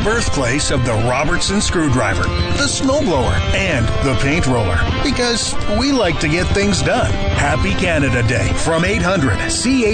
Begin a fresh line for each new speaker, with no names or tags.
birthplace of the Robertson screwdriver, the snowblower, and the paint roller. Because we like to get things done. Happy Canada Day from 800 CH